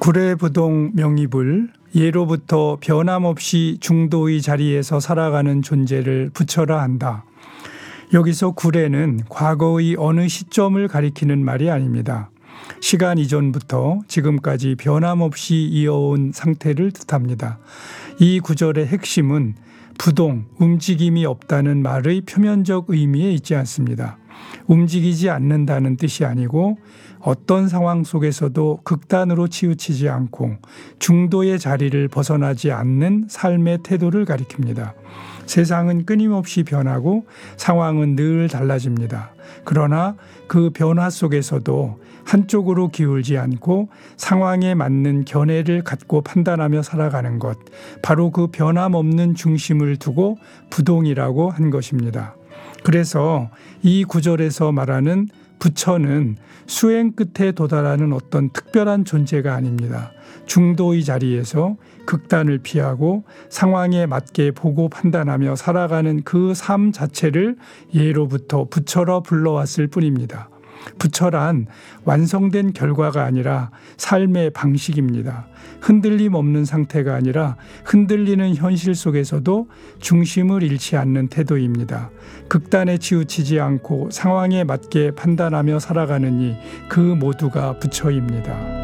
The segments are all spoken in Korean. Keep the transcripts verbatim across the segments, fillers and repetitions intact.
구례부동 명의불, 예로부터 변함없이 중도의 자리에서 살아가는 존재를 부처라 한다. 여기서 구례는 과거의 어느 시점을 가리키는 말이 아닙니다. 시간 이전부터 지금까지 변함없이 이어온 상태를 뜻합니다. 이 구절의 핵심은 부동, 움직임이 없다는 말의 표면적 의미에 있지 않습니다. 움직이지 않는다는 뜻이 아니고 어떤 상황 속에서도 극단으로 치우치지 않고 중도의 자리를 벗어나지 않는 삶의 태도를 가리킵니다. 세상은 끊임없이 변하고 상황은 늘 달라집니다. 그러나 그 변화 속에서도 한쪽으로 기울지 않고 상황에 맞는 견해를 갖고 판단하며 살아가는 것, 바로 그 변함없는 중심을 두고 부동이라고 한 것입니다. 그래서 이 구절에서 말하는 부처는 수행 끝에 도달하는 어떤 특별한 존재가 아닙니다. 중도의 자리에서 극단을 피하고 상황에 맞게 보고 판단하며 살아가는 그 삶 자체를 예로부터 부처로 불러왔을 뿐입니다. 부처란 완성된 결과가 아니라 삶의 방식입니다. 흔들림 없는 상태가 아니라 흔들리는 현실 속에서도 중심을 잃지 않는 태도입니다. 극단에 치우치지 않고 상황에 맞게 판단하며 살아가느니 그 모두가 부처입니다.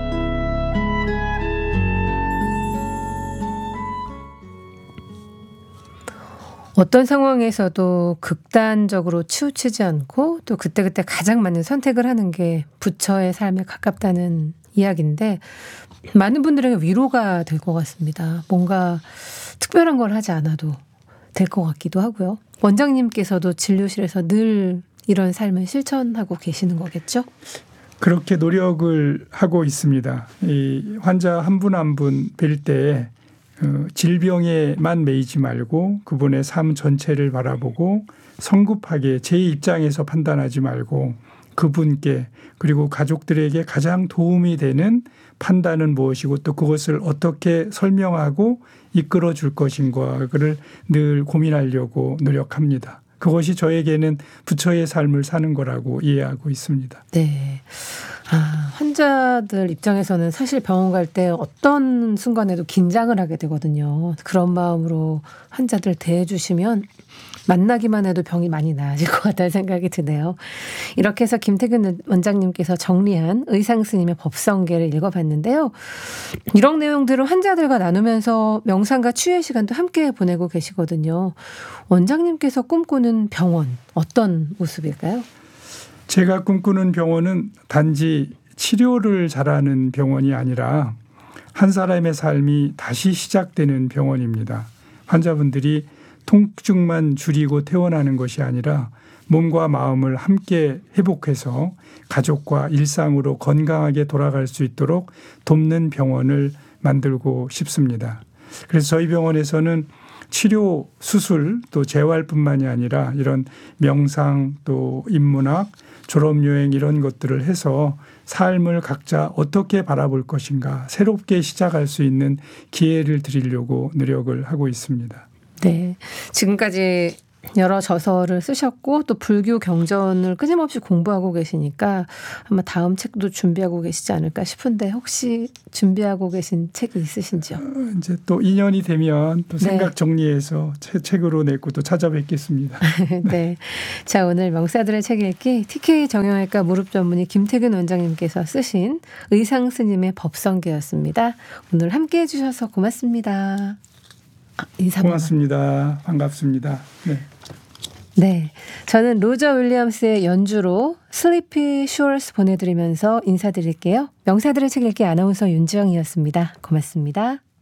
어떤 상황에서도 극단적으로 치우치지 않고 또 그때그때 가장 맞는 선택을 하는 게 부처의 삶에 가깝다는 이야기인데 많은 분들에게 위로가 될 것 같습니다. 뭔가 특별한 걸 하지 않아도 될 것 같기도 하고요. 원장님께서도 진료실에서 늘 이런 삶을 실천하고 계시는 거겠죠? 그렇게 노력을 하고 있습니다. 이 환자 한 분 한 분 뵐 때 어, 질병에만 매이지 말고 그분의 삶 전체를 바라보고 성급하게 제 입장에서 판단하지 말고 그분께 그리고 가족들에게 가장 도움이 되는 판단은 무엇이고 또 그것을 어떻게 설명하고 이끌어 줄 것인가를 늘 고민하려고 노력합니다. 그것이 저에게는 부처의 삶을 사는 거라고 이해하고 있습니다. 네. 아, 환자들 입장에서는 사실 병원 갈 때 어떤 순간에도 긴장을 하게 되거든요. 그런 마음으로 환자들 대해주시면 만나기만 해도 병이 많이 나아질 것 같다는 생각이 드네요. 이렇게 해서 김태균 원장님께서 정리한 의상스님의 법성계를 읽어봤는데요. 이런 내용들을 환자들과 나누면서 명상과 치유의 시간도 함께 보내고 계시거든요. 원장님께서 꿈꾸는 병원 어떤 모습일까요? 제가 꿈꾸는 병원은 단지 치료를 잘하는 병원이 아니라 한 사람의 삶이 다시 시작되는 병원입니다. 환자분들이 통증만 줄이고 퇴원하는 것이 아니라 몸과 마음을 함께 회복해서 가족과 일상으로 건강하게 돌아갈 수 있도록 돕는 병원을 만들고 싶습니다. 그래서 저희 병원에서는 치료, 수술, 또 재활뿐만이 아니라 이런 명상, 또 인문학, 졸업여행 이런 것들을 해서 삶을 각자 어떻게 바라볼 것인가 새롭게 시작할 수 있는 기회를 드리려고 노력을 하고 있습니다. 네, 지금까지 여러 저서를 쓰셨고 또 불교 경전을 끊임없이 공부하고 계시니까 아마 다음 책도 준비하고 계시지 않을까 싶은데 혹시 준비하고 계신 책이 있으신지요? 어, 이제 또 인연이 되면 또 생각 네. 정리해서 책, 책으로 내고 또 찾아뵙겠습니다. 네, 자 오늘 명사들의 책 읽기 티케이 정형외과 무릎 전문의 김태균 원장님께서 쓰신 의상스님의 법성계였습니다. 오늘 함께해 주셔서 고맙습니다. 아, 인사 고맙습니다. 반갑습니다. 네. 네, 저는 로저 윌리엄스의 연주로 슬리피 슈얼스 보내드리면서 인사드릴게요. 명사들의 책 읽기 아나운서 윤지영이었습니다. 고맙습니다.